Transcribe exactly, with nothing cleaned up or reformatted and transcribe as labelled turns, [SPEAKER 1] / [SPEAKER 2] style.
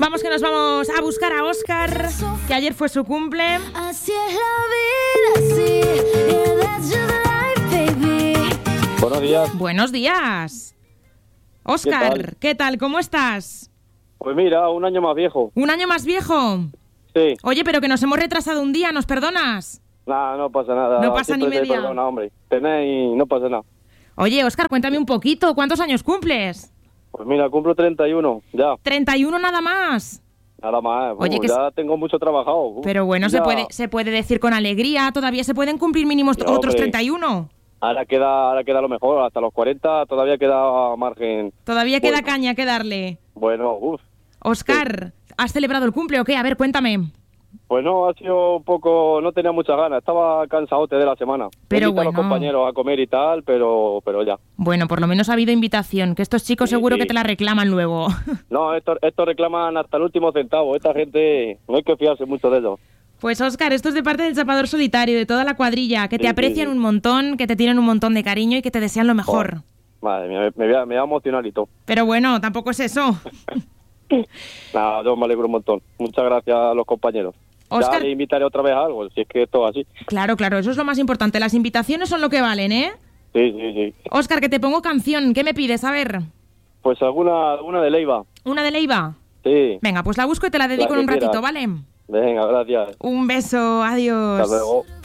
[SPEAKER 1] vamos que nos vamos a buscar a Óscar, que ayer fue su cumple.
[SPEAKER 2] Así es la vida, sí. Yeah, that's just life, baby.
[SPEAKER 3] Buenos días.
[SPEAKER 1] Buenos días. Óscar,
[SPEAKER 3] ¿Qué tal?
[SPEAKER 1] ¿qué tal? ¿Cómo estás?
[SPEAKER 3] Pues mira, un año más viejo.
[SPEAKER 1] ¿Un año más viejo?
[SPEAKER 3] Sí.
[SPEAKER 1] Oye, pero que nos hemos retrasado un día, ¿nos perdonas?
[SPEAKER 3] Nada, no pasa nada.
[SPEAKER 1] No pasa
[SPEAKER 3] Siempre
[SPEAKER 1] ni
[SPEAKER 3] se
[SPEAKER 1] media.
[SPEAKER 3] perdona, hombre. Tenéis, no pasa nada.
[SPEAKER 1] Oye, Óscar, cuéntame un poquito, ¿cuántos años cumples?
[SPEAKER 3] Pues mira, cumplo treinta y uno, ya.
[SPEAKER 1] treinta y uno nada más.
[SPEAKER 3] Nada más.
[SPEAKER 1] Oye,
[SPEAKER 3] Uh,
[SPEAKER 1] que
[SPEAKER 3] ya tengo mucho trabajado. Uh,
[SPEAKER 1] Pero bueno,
[SPEAKER 3] ya.
[SPEAKER 1] se puede se puede decir con alegría, todavía se pueden cumplir mínimos
[SPEAKER 3] Sí,
[SPEAKER 1] otros
[SPEAKER 3] hombre.
[SPEAKER 1] treinta y uno.
[SPEAKER 3] Ahora queda, ahora queda lo mejor. Hasta los cuarenta todavía queda margen.
[SPEAKER 1] Todavía queda
[SPEAKER 3] Bueno.
[SPEAKER 1] caña que darle.
[SPEAKER 3] Bueno, uff.
[SPEAKER 1] Óscar, ¿has celebrado el cumple o qué? A ver, cuéntame.
[SPEAKER 3] Pues no, ha sido un poco... No tenía muchas ganas. Estaba cansadote de la semana.
[SPEAKER 1] Pero
[SPEAKER 3] He invitado a los
[SPEAKER 1] bueno.
[SPEAKER 3] compañeros a comer y tal, pero, pero ya.
[SPEAKER 1] Bueno, por lo menos ha habido invitación, que estos chicos
[SPEAKER 3] Sí,
[SPEAKER 1] seguro
[SPEAKER 3] sí.
[SPEAKER 1] que te la reclaman luego.
[SPEAKER 3] No, estos esto reclaman hasta el último centavo. Esta gente, no hay que fiarse mucho de ellos.
[SPEAKER 1] Pues Óscar, esto es de parte del Chapador Solitario, de toda la cuadrilla, que te
[SPEAKER 3] Sí, sí,
[SPEAKER 1] aprecian
[SPEAKER 3] sí.
[SPEAKER 1] un montón, que te tienen un montón de cariño y que te desean lo mejor.
[SPEAKER 3] Madre mía, me, me, voy a- me voy a emocionar y todo.
[SPEAKER 1] Pero bueno, tampoco es eso.
[SPEAKER 3] Nada, yo me alegro un montón. Muchas gracias a los compañeros.
[SPEAKER 1] Óscar-
[SPEAKER 3] Ya le invitaré otra vez a algo, si es que esto es así.
[SPEAKER 1] Claro, claro, eso es lo más importante. Las invitaciones son lo que valen, ¿eh?
[SPEAKER 3] Sí, sí, sí.
[SPEAKER 1] Óscar, que te pongo canción. ¿Qué me pides? A ver,
[SPEAKER 3] Pues alguna, alguna de Leiva.
[SPEAKER 1] ¿una de Leiva?
[SPEAKER 3] Sí.
[SPEAKER 1] Venga, pues la busco y te la dedico
[SPEAKER 3] La
[SPEAKER 1] en
[SPEAKER 3] que
[SPEAKER 1] un ratito,
[SPEAKER 3] quieras.
[SPEAKER 1] ¿vale?
[SPEAKER 3] Venga, gracias.
[SPEAKER 1] Un beso, adiós.
[SPEAKER 3] Hasta luego.